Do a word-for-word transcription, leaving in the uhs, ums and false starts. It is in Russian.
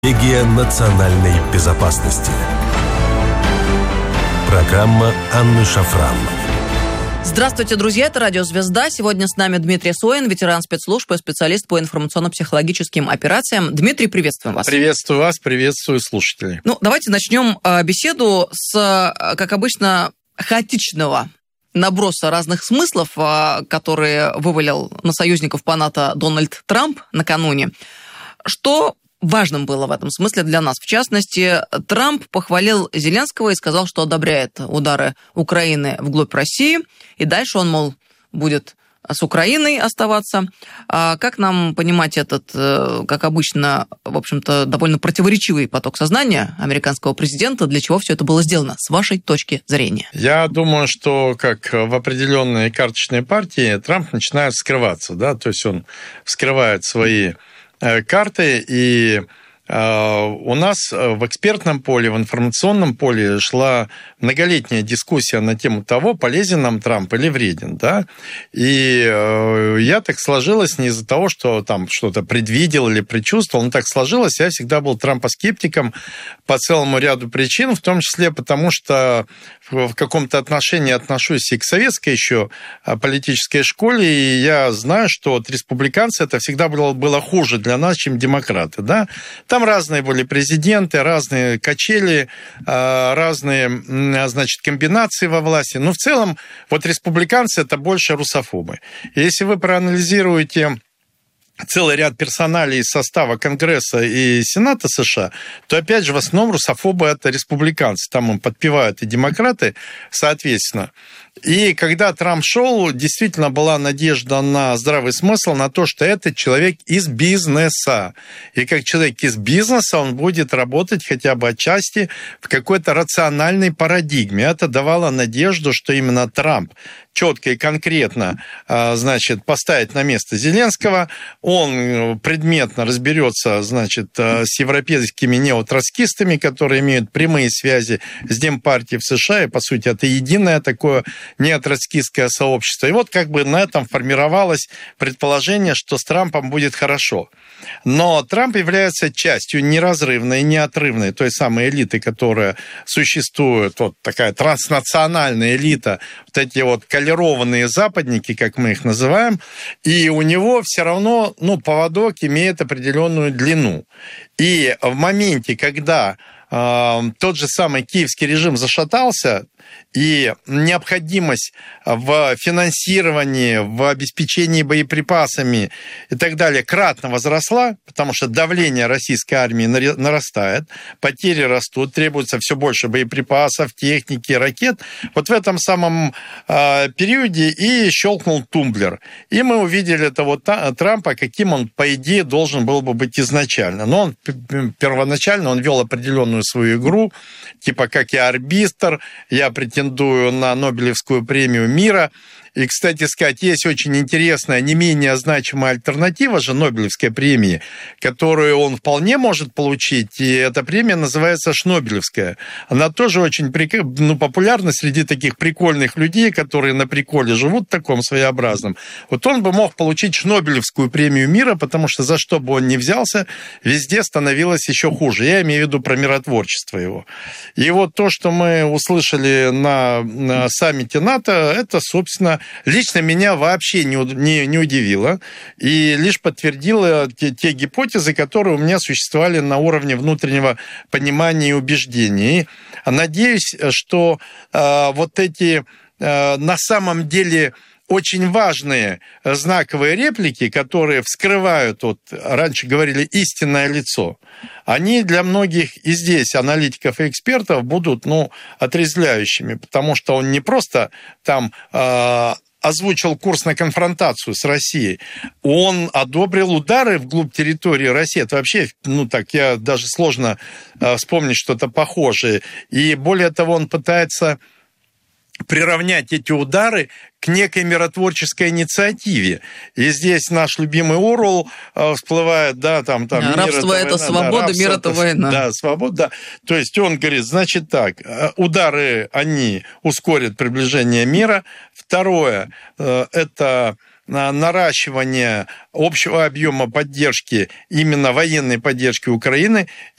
Стратегия национальной безопасности. Программа Анны Шафран. Здравствуйте, друзья, это Радио Звезда. Сегодня с нами Дмитрий Соин, ветеран спецслужб и специалист по информационно-психологическим операциям. Дмитрий, приветствуем вас. Приветствую вас, приветствую слушателей. Ну, давайте начнем беседу с, как обычно, хаотичного наброса разных смыслов, которые вывалил на союзников по НАТО Дональд Трамп накануне. Что важным было в этом смысле для нас? В частности, Трамп похвалил Зеленского и сказал, что одобряет удары Украины вглубь России, и дальше он, мол, будет с Украиной оставаться. А как нам понимать этот, как обычно, в общем-то, довольно противоречивый поток сознания американского президента? Для чего все это было сделано, с вашей точки зрения? Я думаю, что, как в определенные карточные партии, Трамп начинает скрываться, да, то есть он вскрывает свои карты, и у нас в экспертном поле, в информационном поле шла многолетняя дискуссия на тему того, полезен нам Трамп или вреден, да, и я так сложилось не из-за того, что там что-то предвидел или предчувствовал, но так сложилось, я всегда был Трампа-скептиком по целому ряду причин, в том числе потому, что в каком-то отношении отношусь и к советской еще политической школе, и я знаю, что вот республиканцы это всегда было, было хуже для нас, чем демократы, да, там разные были президенты, разные качели, разные, значит, комбинации во власти. Но в целом вот республиканцы – это больше русофобы. И если вы проанализируете целый ряд персоналей из состава Конгресса и Сената США, то, опять же, в основном русофобы – это республиканцы. Там им подпевают и демократы, соответственно. И когда Трамп шел, действительно была надежда на здравый смысл, на то, что этот человек из бизнеса. И как человек из бизнеса он будет работать хотя бы отчасти в какой-то рациональной парадигме. Это давало надежду, что именно Трамп четко и конкретно, значит, поставит на место Зеленского, он предметно разберется, значит, с европейскими неотроцкистами, которые имеют прямые связи с Демпартией в США, и, по сути, это единое такое неотроцкистское сообщество. И вот как бы на этом формировалось предположение, что с Трампом будет хорошо. Но Трамп является частью неразрывной, неотрывной той самой элиты, которая существует, вот такая транснациональная элита, вот эти вот колерованные западники, как мы их называем, и у него все равно, ну, поводок имеет определенную длину. И в моменте, когда э, тот же самый киевский режим зашатался, и необходимость в финансировании, в обеспечении боеприпасами и так далее кратно возросла, потому что давление российской армии нарастает, потери растут, требуется все больше боеприпасов, техники, ракет. Вот в этом самом периоде и щелкнул тумблер. И мы увидели того Трампа, каким он, по идее, должен был бы быть изначально. Но он первоначально он вел определенную свою игру, типа как я арбитр, я претендую на Нобелевскую премию мира. И, кстати сказать, есть очень интересная, не менее значимая альтернатива же Нобелевской премии, которую он вполне может получить, и эта премия называется Шнобелевская. Она тоже очень ну, популярна среди таких прикольных людей, которые на приколе живут, в таком своеобразном. Вот он бы мог получить Шнобелевскую премию мира, потому что за что бы он ни взялся, везде становилось еще хуже. Я имею в виду про миротворчество его. И вот то, что мы услышали на, на саммите НАТО, это, собственно, лично меня вообще не, не, не удивило и лишь подтвердило те, те гипотезы, которые у меня существовали на уровне внутреннего понимания и убеждений. Надеюсь, что э, вот эти э, на самом деле очень важные знаковые реплики, которые вскрывают, вот раньше говорили, истинное лицо, они для многих и здесь аналитиков и экспертов будут, ну, отрезвляющими, потому что он не просто там э, озвучил курс на конфронтацию с Россией, он одобрил удары вглубь территории России. Это вообще, ну так, я даже сложно э, вспомнить что-то похожее. И более того, он пытается приравнять эти удары к некой миротворческой инициативе. И здесь наш любимый Орвелл всплывает, да, там... там да, рабство – это война, свобода, да, мир – это война. Да, свобода, да. То есть он говорит, значит так, удары, они ускорят приближение мира. Второе, это наращивание общего объема поддержки, именно военной поддержки Украины,